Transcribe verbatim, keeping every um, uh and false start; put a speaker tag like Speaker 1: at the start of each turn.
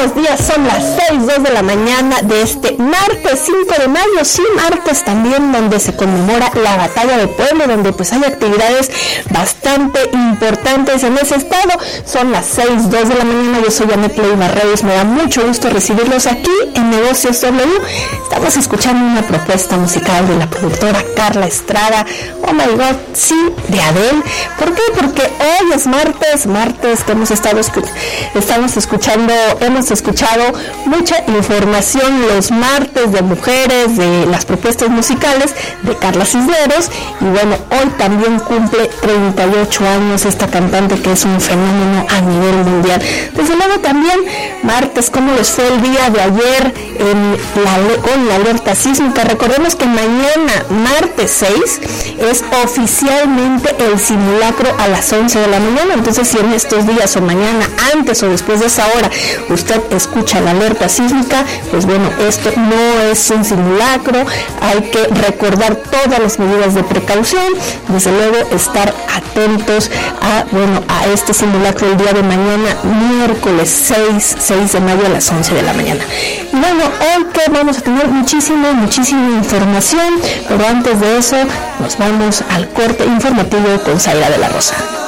Speaker 1: buenos días, son las seis, dos de la mañana de este martes cinco de mayo, sí, martes también donde se conmemora la batalla de Puebla, donde pues hay actividades bastante importantes en ese estado. Son las seis, dos de la mañana, yo soy Anet Leiva Reyes, me da mucho gusto recibirlos aquí en Negocios W. Estamos escuchando una propuesta musical de la productora Carla Estrada, oh my god, sí, de Adele. ¿Por qué? Porque hoy es martes, martes que hemos estado escuchando, estamos escuchando, hemos escuchado mucha información los martes de mujeres, de las propuestas musicales de Carla Cisneros, y bueno, hoy también cumple treinta y ocho años esta cantante que es un fenómeno a nivel mundial. Desde luego también martes, ¿cómo les fue el día de ayer en la, con la alerta sísmica? Recordemos que mañana, martes seis, es oficialmente el simulacro a las once de la mañana, entonces si en estos días o mañana, antes o después de esa hora, usted escucha la alerta sísmica, pues bueno, esto no es un simulacro, hay que recordar todas las medidas de precaución, desde luego estar atentos a, bueno, a este simulacro el día de mañana, miércoles seis, seis de mayo a las once de la mañana. Y bueno, hoy que vamos a tener muchísima, muchísima información, pero antes de eso, nos vamos al corte informativo con Zaira de la Rosa.